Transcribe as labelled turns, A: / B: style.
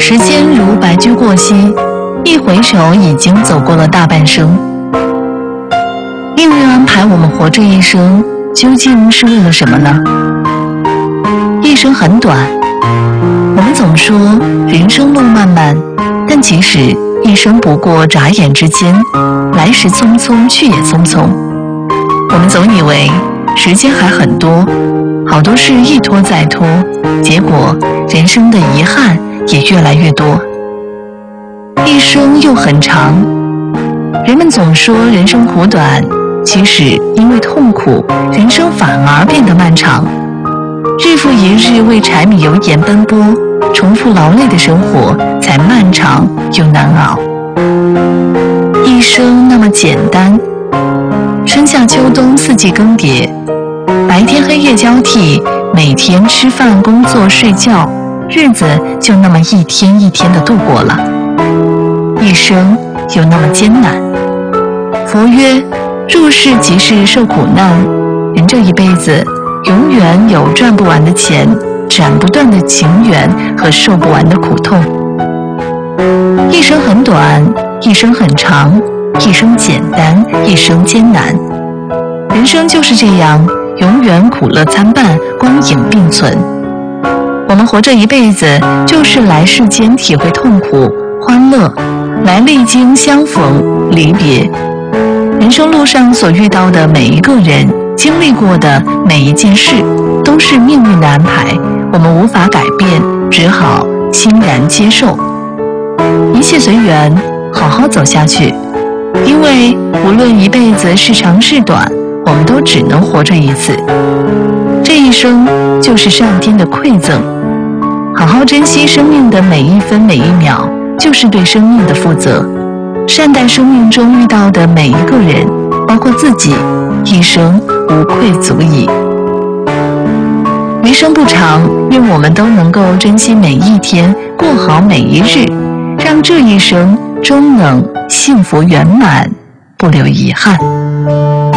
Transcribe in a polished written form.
A: 时间如白驹过隙，一回首已经走过了大半生。命运安排我们活这一生，究竟是为了什么呢？一生很短，我们总说人生路漫漫，但其实一生不过眨眼之间，来时匆匆，去也匆匆。我们总以为时间还很多，好多事一拖再拖，结果人生的遗憾也越来越多。一生又很长，人们总说人生苦短，其实因为痛苦，人生反而变得漫长。日复一日为柴米油盐奔波，重复劳累的生活才漫长又难熬。一生那么简单，春夏秋冬四季更迭，白天黑夜交替，每天吃饭工作睡觉，日子就那么一天一天的度过了。一生又那么艰难。佛曰，入世即是受苦难，人这一辈子永远有赚不完的钱，斩不断的情缘和受不完的苦痛。一生很短，一生很长，一生简单，一生艰难。人生就是这样，永远苦乐参半，光影并存。我们活这一辈子，就是来世间体会痛苦、欢乐，来历经相逢、离别。人生路上所遇到的每一个人，经历过的每一件事，都是命运的安排，我们无法改变，只好欣然接受。一切随缘，好好走下去。因为无论一辈子是长是短，我们都只能活这一次。这一生就是上天的馈赠，好好珍惜生命的每一分每一秒，就是对生命的负责。善待生命中遇到的每一个人，包括自己，一生无愧足矣。余生不长，愿我们都能够珍惜每一天，过好每一日，让这一生终能幸福圆满，不留遗憾。